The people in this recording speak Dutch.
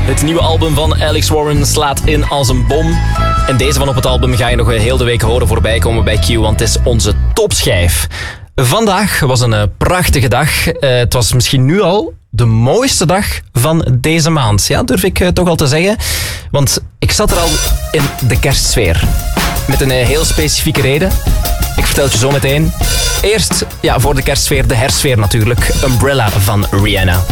Het nieuwe album van Alex Warren slaat in als een bom. En deze van op het album ga je nog heel de week horen voorbij komen bij Q, want het is onze topschijf. Vandaag was een prachtige dag. Het was misschien nu al de mooiste dag van deze maand. Ja, durf ik toch al te zeggen. Want ik zat er al in de kerstsfeer. Met een heel specifieke reden. Ik vertel het je zo meteen. Eerst, ja, voor de kerstsfeer, de herstsfeer natuurlijk. Umbrella van Rihanna.